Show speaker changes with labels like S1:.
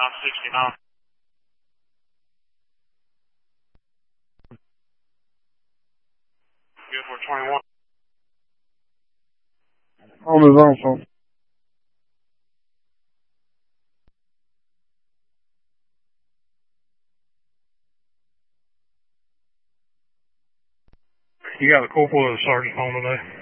S1: 569. Good for 21.
S2: On his own phone.
S1: You got the corporal or the sergeant's phone today?